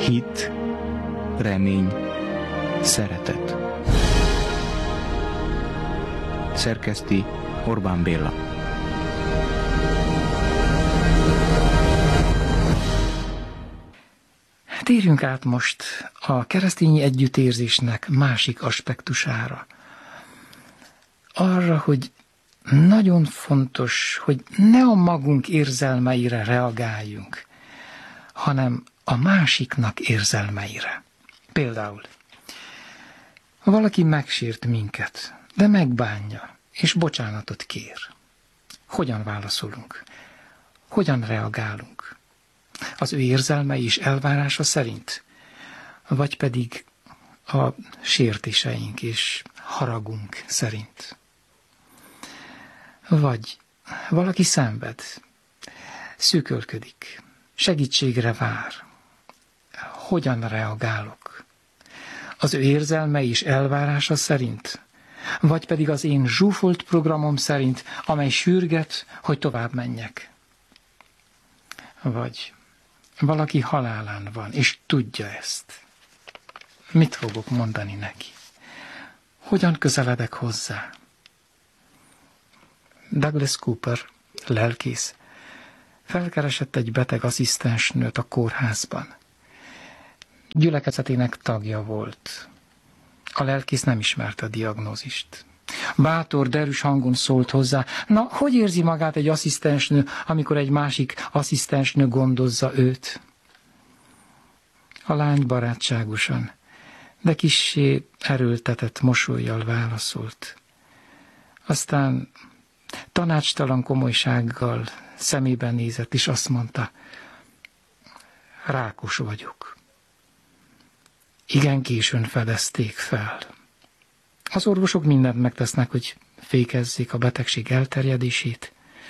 hit, remény, szeretet. Szerkeszti Orbán Béla. Térjünk át most a keresztény együttérzésnek másik aspektusára. Arra, hogy nagyon fontos, hogy ne a magunk érzelmeire reagáljunk, hanem a másiknak érzelmeire. Például valaki megsért minket, de megbánja, és bocsánatot kér. Hogyan válaszolunk? Hogyan reagálunk? Az ő érzelmei és elvárása szerint? Vagy pedig a sértéseink és haragunk szerint? Vagy valaki szenved, szűkölködik, segítségre vár. Hogyan reagálok? Az ő érzelmei és elvárása szerint? Vagy pedig az én zsúfolt programom szerint, amely sürget, hogy tovább menjek? Vagy valaki halálán van, és tudja ezt. Mit fogok mondani neki? Hogyan közeledek hozzá? Douglas Cooper, lelkész, felkeresett egy beteg asszisztensnőt a kórházban. Gyülekezetének tagja volt. A lelkész nem ismerte a diagnózist. Bátor, derűs hangon szólt hozzá: na, hogy érzi magát egy asszisztensnő, amikor egy másik asszisztensnő gondozza őt? A lány barátságosan, de kissé erőltetett mosollyal válaszolt. Aztán tanácstalan komolysággal szemében nézett, és azt mondta: rákos vagyok. Igen későn fedezték fel. Az orvosok mindent megtesznek, hogy fékezzék a betegség elterjedését.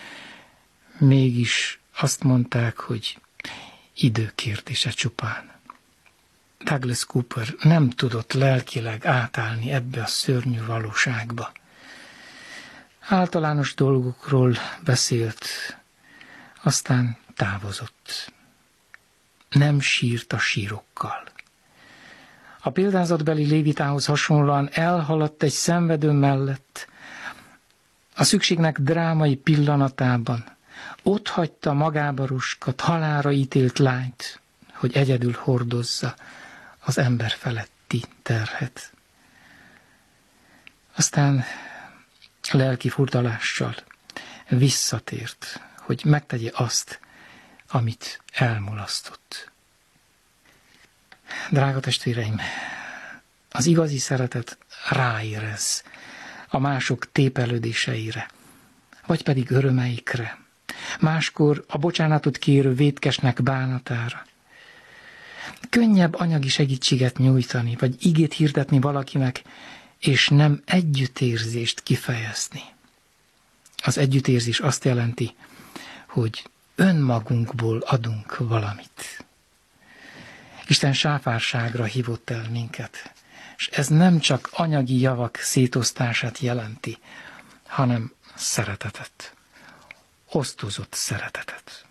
Mégis azt mondták, hogy időkérdése csupán. Douglas Cooper nem tudott lelkileg átállni ebbe a szörnyű valóságba. Általános dolgokról beszélt, aztán távozott. Nem sírt a sírokkal. A példázatbeli lévitához hasonlóan elhaladt egy szenvedő mellett, a szükségnek drámai pillanatában ott hagyta magába ruskat, halálra ítélt lányt, hogy egyedül hordozza az ember feletti terhet. Aztán lelki furdalással visszatért, hogy megtegye azt, amit elmulasztott. Drága testvéreim, az igazi szeretet ráérez a mások tépelődéseire, vagy pedig örömeikre, máskor a bocsánatot kérő vétkesnek bánatára. Könnyebb anyagi segítséget nyújtani, vagy igét hirdetni valakinek, és nem együttérzést kifejezni. Az együttérzés azt jelenti, hogy önmagunkból adunk valamit. Isten sáfárságra hívott el minket, és ez nem csak anyagi javak szétosztását jelenti, hanem szeretetet, osztozott szeretetet.